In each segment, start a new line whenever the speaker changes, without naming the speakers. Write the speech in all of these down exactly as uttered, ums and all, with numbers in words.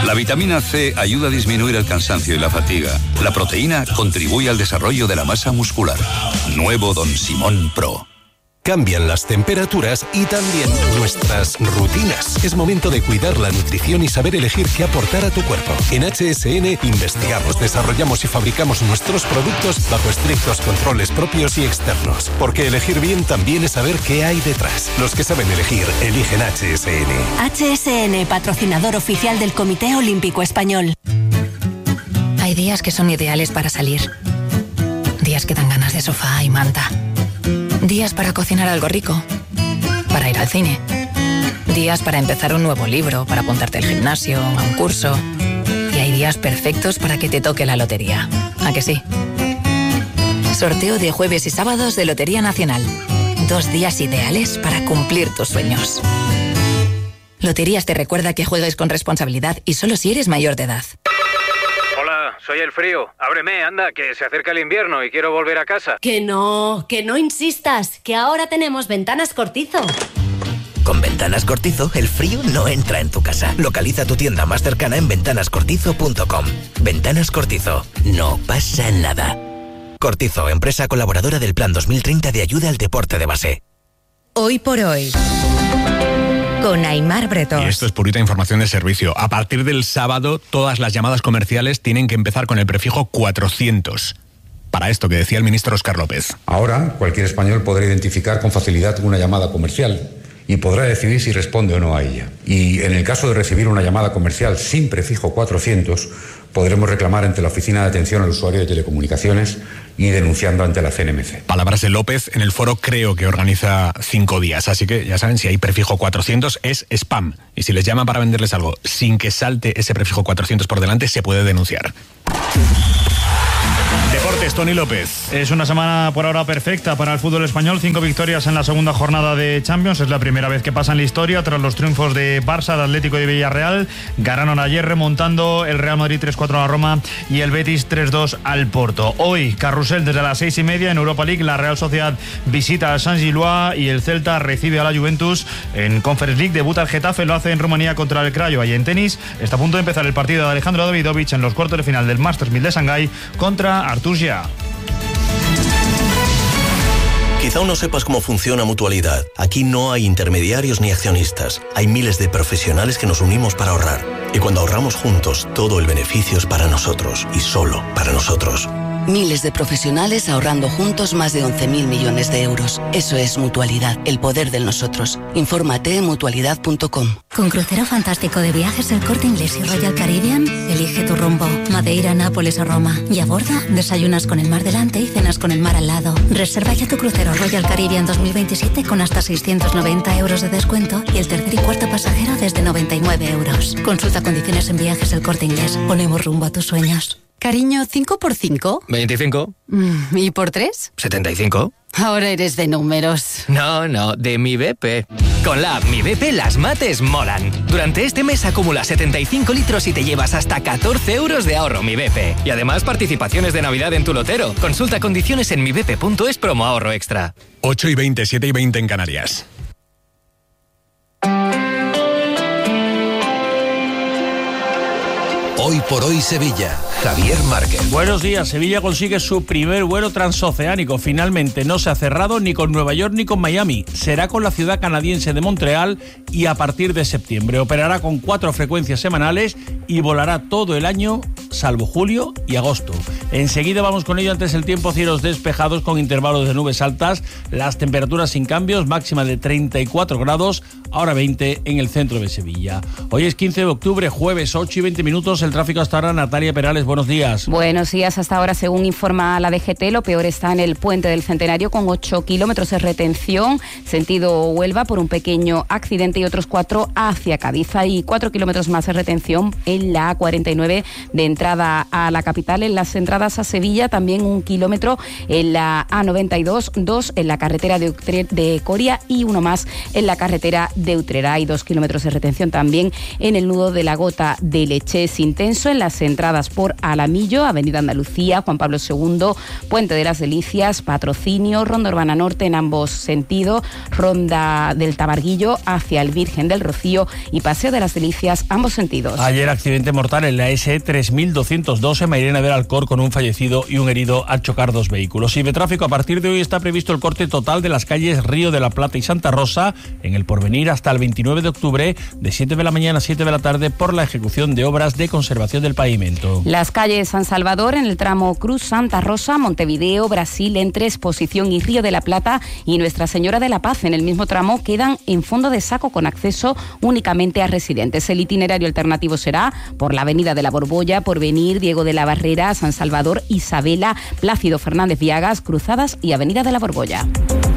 La vitamina C ayuda a disminuir el cansancio y la fatiga. La proteína contribuye al desarrollo de la masa muscular. Nuevo Don Simón Pro.
Cambian las temperaturas y también nuestras rutinas. Es momento de cuidar la nutrición y saber elegir qué aportar a tu cuerpo. En H S N investigamos, desarrollamos y fabricamos nuestros productos bajo estrictos controles propios y externos. Porque elegir bien también es saber qué hay detrás. Los que saben elegir, eligen H S N.
H S N, patrocinador oficial del Comité Olímpico Español.
Hay días que son ideales para salir. Días que dan ganas de sofá y manta. Días para cocinar algo rico, para ir al cine. Días para empezar un nuevo libro, para apuntarte al gimnasio, a un curso. Y hay días perfectos para que te toque la lotería. ¿A que sí? Sorteo de jueves y sábados de Lotería Nacional. Dos días ideales para cumplir tus sueños. Loterías te recuerda que juegues con responsabilidad y solo si eres mayor de edad.
Soy el frío. Ábreme, anda, que se acerca el invierno y quiero volver a casa.
Que no, que no insistas, que ahora tenemos Ventanas Cortizo.
Con Ventanas Cortizo, el frío no entra en tu casa. Localiza tu tienda más cercana en ventanas cortizo punto com. Ventanas Cortizo. No pasa nada. Cortizo, empresa colaboradora del Plan dos mil treinta de ayuda al deporte de base.
Hoy por hoy, con Aimar Bretón.
Y esto es purita información de servicio. A partir del sábado, todas las llamadas comerciales tienen que empezar con el prefijo cuatrocientos. Para esto que decía el ministro Óscar López.
Ahora, cualquier español podrá identificar con facilidad una llamada comercial y podrá decidir si responde o no a ella. Y en el caso de recibir una llamada comercial sin prefijo cuatrocientos, podremos reclamar ante la Oficina de Atención al Usuario de Telecomunicaciones y denunciando ante la C N M C.
Palabras de López en el foro Creo, que organiza cinco días. Así que ya saben, si hay prefijo cuatrocientos es spam. Y si les llaman para venderles algo sin que salte ese prefijo cuatrocientos por delante, se puede denunciar. Deportes, Tony López.
Es una semana por ahora perfecta para el fútbol español. Cinco victorias en la segunda jornada de Champions. Es la primera vez que pasa en la historia tras los triunfos de Barça, de Atlético y de Villarreal. Ganaron ayer remontando el Real Madrid tres cuatro a la Roma y el Betis tres dos al Porto. Hoy, carrusel desde las seis y media en Europa League. La Real Sociedad visita a San Gilois y el Celta recibe a la Juventus. En Conference League debuta el Getafe, lo hace en Rumanía contra el Craiova. Y en tenis está a punto de empezar el partido de Alejandro Davidovich en los cuartos de final del Masters mil de Shanghái contra Artur Gia.
Quizá aún no sepas cómo funciona Mutualidad. Aquí no hay intermediarios ni accionistas. Hay miles de profesionales que nos unimos para ahorrar. Y cuando ahorramos juntos, todo el beneficio es para nosotros y solo para nosotros.
Miles de profesionales ahorrando juntos más de once mil millones de euros. Eso es Mutualidad, el poder del nosotros. Infórmate en mutualidad punto com.
Con crucero fantástico de viajes El Corte Inglés y Royal Caribbean, elige tu rumbo. Madeira, Nápoles o Roma. Y a bordo, desayunas con el mar delante y cenas con el mar al lado. Reserva ya tu crucero Royal Caribbean dos mil veintisiete con hasta seiscientos noventa euros de descuento y el tercer y cuarto pasajero desde noventa y nueve euros. Consulta condiciones en Viajes El Corte Inglés. Ponemos rumbo a tus sueños.
Cariño, ¿cinco por cinco?
veinticinco.
¿Y por tres?
setenta y cinco.
Ahora eres de números.
No, no, de Mi B P. Con la app Mi B P las mates molan. Durante este mes acumula setenta y cinco litros y te llevas hasta catorce euros de ahorro Mi B P. Y además participaciones de Navidad en tu lotero. Consulta condiciones en mi b p punto es promo ahorro extra.
ocho y veinte, siete y veinte en Canarias.
Hoy por hoy Sevilla, Javier Márquez.
Buenos días, Sevilla consigue su primer vuelo transoceánico. Finalmente no se ha cerrado ni con Nueva York ni con Miami. Será con la ciudad canadiense de Montreal y a partir de septiembre operará con cuatro frecuencias semanales y volará todo el año, salvo julio y agosto. Enseguida vamos con ello. Antes el tiempo, cielos despejados con intervalos de nubes altas, las temperaturas sin cambios, máxima de treinta y cuatro grados, ahora veinte en el centro de Sevilla. Hoy es quince de octubre, jueves, ocho y veinte minutos. El tráfico hasta ahora, Natalia Perales, buenos días.
Buenos días, hasta ahora según informa la D G T, lo peor está en el puente del Centenario con ocho kilómetros de retención, sentido Huelva por un pequeño accidente y otros cuatro hacia Cádiz. Hay cuatro kilómetros más de retención en la A cuarenta y nueve de entrada a la capital. En las entradas a Sevilla también un kilómetro en la A noventa y dos, dos en la carretera de, Utre- de Coria y uno más en la carretera de Utrera. Hay dos kilómetros de retención también en el nudo de la Gota de Lechés. Intenso en las entradas por Alamillo, Avenida Andalucía, Juan Pablo segundo, Puente de las Delicias, Patrocinio, Ronda Urbana Norte en ambos sentidos, Ronda del Tamarguillo hacia el Virgen del Rocío y Paseo de las Delicias, ambos sentidos.
Ayer accidente mortal en la S tres mil doscientos dos en Mairena del Alcor con un fallecido y un herido al chocar dos vehículos. Y de tráfico, a partir de hoy está previsto el corte total de las calles Río de la Plata y Santa Rosa en el Porvenir hasta el veintinueve de octubre de siete de la mañana a siete de la tarde por la ejecución de obras de conservación del pavimento.
Las calles San Salvador en el tramo Cruz Santa Rosa, Montevideo, Brasil entre Exposición y Río de la Plata y Nuestra Señora de la Paz en el mismo tramo quedan en fondo de saco con acceso únicamente a residentes. El itinerario alternativo será por la Avenida de la Borbolla, Porvenir, Diego de la Barrera, San Salvador, Isabela, Plácido Fernández Viagas, Cruzadas y Avenida de la Borbolla.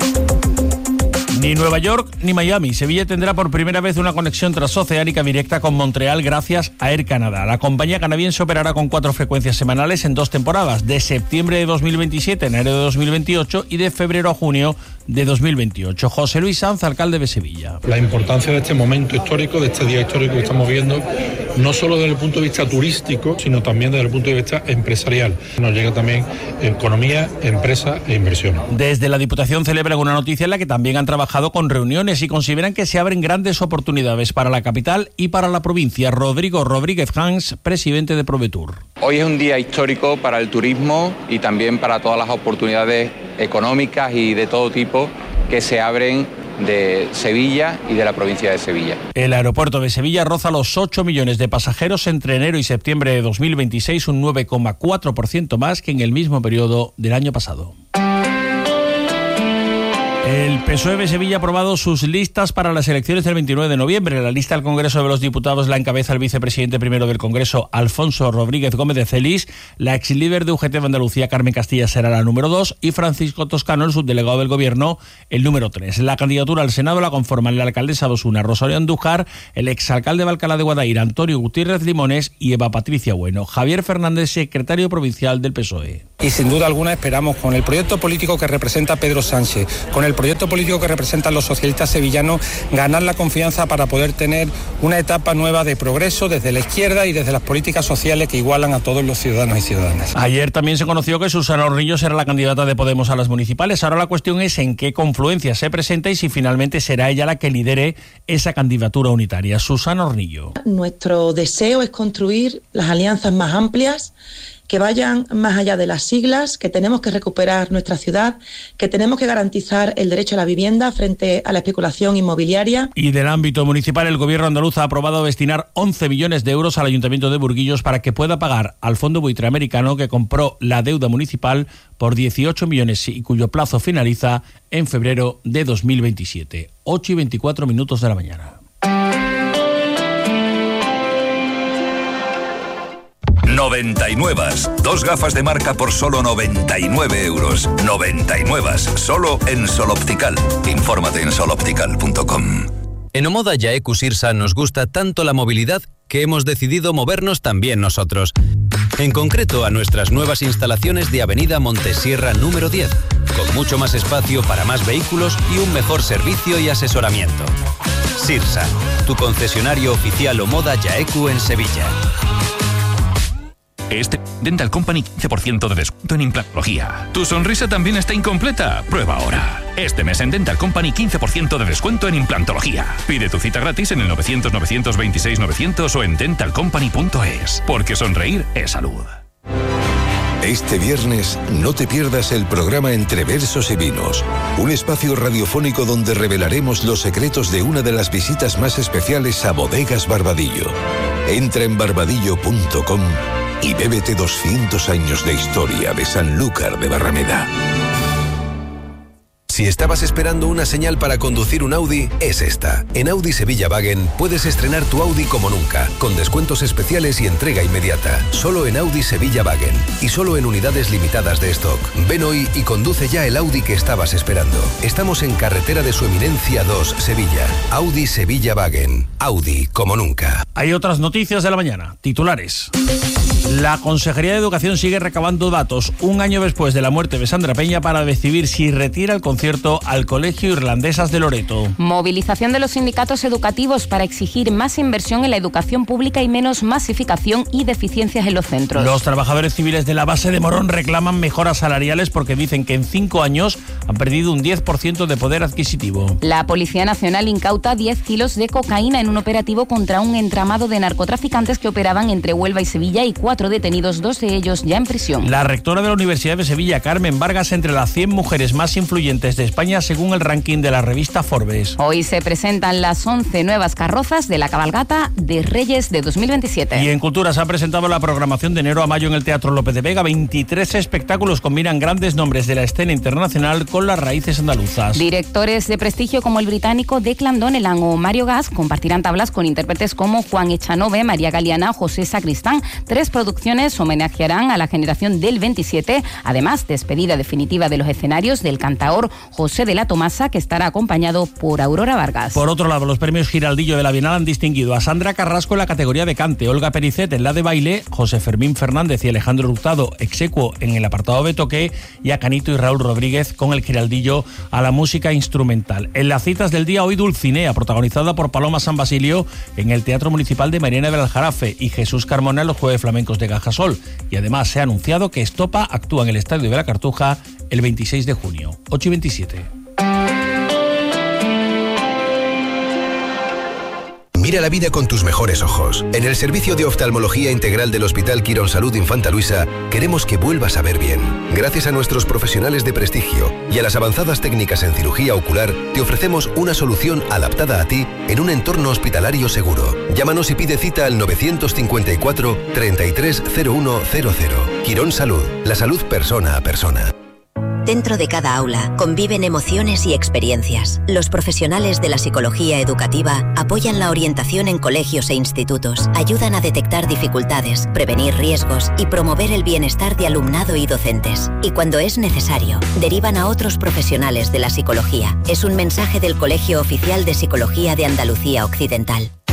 Ni Nueva York ni Miami. Sevilla tendrá por primera vez una conexión transoceánica directa con Montreal gracias a Air Canada. La compañía canadiense operará con cuatro frecuencias semanales en dos temporadas, de septiembre de dos mil veintisiete a enero de dos mil veintiocho y de febrero a junio de dos mil veintiocho. José Luis Sanz, alcalde de Sevilla.
La importancia de este momento histórico, de este día histórico que estamos viendo, no solo desde el punto de vista turístico, sino también desde el punto de vista empresarial. Nos llega también economía, empresa e inversión.
Desde la Diputación celebran una noticia en la que también han trabajado con reuniones y consideran que se abren grandes oportunidades para la capital y para la provincia. Rodrigo Rodríguez Hans, presidente de Provetur.
Hoy es un día histórico para el turismo y también para todas las oportunidades económicas y de todo tipo que se abren de Sevilla y de la provincia de Sevilla.
El aeropuerto de Sevilla roza los ocho millones de pasajeros entre enero y septiembre de dos mil veintiséis, un nueve coma cuatro por ciento más que en el mismo periodo del año pasado. El P S O E de Sevilla ha aprobado sus listas para las elecciones del veintinueve de noviembre. La lista del Congreso de los Diputados la encabeza el vicepresidente primero del Congreso, Alfonso Rodríguez Gómez de Celis. La exlíder de U G T de Andalucía, Carmen Castilla, será la número dos y Francisco Toscano, el subdelegado del Gobierno, el número tres. La candidatura al Senado la conforman la alcaldesa de Osuna, Rosario Andújar, el exalcalde de Alcalá de Guadaira, Antonio Gutiérrez Limones y Eva Patricia Bueno. Javier Fernández, secretario provincial del P S O E.
Y sin duda alguna esperamos, con el proyecto político que representa Pedro Sánchez, con el proyecto político que representan los socialistas sevillanos, ganar la confianza para poder tener una etapa nueva de progreso desde la izquierda y desde las políticas sociales que igualan a todos los ciudadanos y ciudadanas.
Ayer también se conoció que Susana Hornillo será la candidata de Podemos a las municipales. Ahora la cuestión es en qué confluencia se presenta y si finalmente será ella la que lidere esa candidatura unitaria. Susana Hornillo.
Nuestro deseo es construir las alianzas más amplias, que vayan más allá de las siglas, que tenemos que recuperar nuestra ciudad, que tenemos que garantizar el derecho a la vivienda frente a la especulación inmobiliaria.
Y del ámbito municipal, el Gobierno andaluz ha aprobado destinar once millones de euros al Ayuntamiento de Burguillos para que pueda pagar al Fondo Buitre Americano que compró la deuda municipal por dieciocho millones y cuyo plazo finaliza en febrero de dos mil veintisiete. ocho y veinticuatro minutos de la mañana.
noventa y nueve. Dos gafas de marca por solo noventa y nueve euros. noventa y nueve. Solo en Sol Optical. Infórmate en sol optical punto com.
En Omoda Jaecu Sirsa nos gusta tanto la movilidad que hemos decidido movernos también nosotros. En concreto a nuestras nuevas instalaciones de Avenida Montesierra número diez, con mucho más espacio para más vehículos y un mejor servicio y asesoramiento. Sirsa, tu concesionario oficial Omoda Jaecu en Sevilla.
Este Dental Company quince por ciento de descuento en implantología. ¿Tu sonrisa también está incompleta? Prueba ahora. Este mes en Dental Company quince por ciento de descuento en implantología. Pide tu cita gratis en el novecientos, novecientos veintiséis, novecientos o en dental company punto es. Porque sonreír es salud.
Este viernes no te pierdas el programa Entre Versos y Vinos, un espacio radiofónico donde revelaremos los secretos de una de las visitas más especiales a Bodegas Barbadillo. Entra en barbadillo punto com y bébete doscientos años de historia de Sanlúcar de Barrameda.
Si estabas esperando una señal para conducir un Audi, es esta. En Audi Sevilla Wagen puedes estrenar tu Audi como nunca, con descuentos especiales y entrega inmediata. Solo en Audi Sevilla Wagen y solo en unidades limitadas de stock. Ven hoy y conduce ya el Audi que estabas esperando. Estamos en Carretera de Su Eminencia dos, Sevilla. Audi Sevilla Wagen. Audi como nunca.
Hay otras noticias de la mañana. Titulares. La Consejería de Educación sigue recabando datos un año después de la muerte de Sandra Peña para decidir si retira el concierto al Colegio Irlandesas de Loreto.
Movilización de los sindicatos educativos para exigir más inversión en la educación pública y menos masificación y deficiencias en los centros.
Los trabajadores civiles de la base de Morón reclaman mejoras salariales porque dicen que en cinco años han perdido un diez por ciento de poder adquisitivo.
La Policía Nacional incauta diez kilos de cocaína en un operativo contra un entramado de narcotraficantes que operaban entre Huelva y Sevilla y cuatro detenidos, dos de ellos ya en prisión.
La rectora de la Universidad de Sevilla, Carmen Vargas, entre las cien mujeres más influyentes de España según el ranking de la revista Forbes.
Hoy se presentan las once nuevas carrozas de la cabalgata de Reyes de dos mil veintisiete.
Y en Cultura se ha presentado la programación de enero a mayo en el Teatro López de Vega. veintitrés espectáculos combinan grandes nombres de la escena internacional con las raíces andaluzas.
Directores de prestigio como el británico Declan Donnellan o Mario Gas compartirán tablas con intérpretes como Juan Echanove, María Galeana o José Sacristán. Tres producciones homenajearán a la generación del veintisiete. Además, despedida definitiva de los escenarios del cantaor José de la Tomasa, que estará acompañado por Aurora Vargas.
Por otro lado, los premios Giraldillo de la Bienal han distinguido a Sandra Carrasco en la categoría de cante, Olga Pericet en la de baile, José Fermín Fernández y Alejandro Hurtado execuo en el apartado de toque y a Canito y Raúl Rodríguez con el Giraldillo a la música instrumental. En las citas del día hoy, Dulcinea, protagonizada por Paloma San Basilio en el Teatro Municipal de Mariana del Aljarafe, y Jesús Carmona en los Jueves Flamencos de Cajasol. Y además se ha anunciado que Estopa actúa en el Estadio de la Cartuja el veintiséis de junio. ocho y veintisiete.
Mira la vida con tus mejores ojos. En el Servicio de Oftalmología Integral del Hospital Quirón Salud Infanta Luisa queremos que vuelvas a ver bien. Gracias a nuestros profesionales de prestigio y a las avanzadas técnicas en cirugía ocular, te ofrecemos una solución adaptada a ti en un entorno hospitalario seguro. Llámanos y pide cita al novecientos cincuenta y cuatro, treinta y tres, cero uno cero cero. Quirón Salud, la salud persona a persona.
Dentro de cada aula conviven emociones y experiencias. Los profesionales de la psicología educativa apoyan la orientación en colegios e institutos, ayudan a detectar dificultades, prevenir riesgos y promover el bienestar de alumnado y docentes. Y cuando es necesario, derivan a otros profesionales de la psicología. Es un mensaje del Colegio Oficial de Psicología de Andalucía Occidental.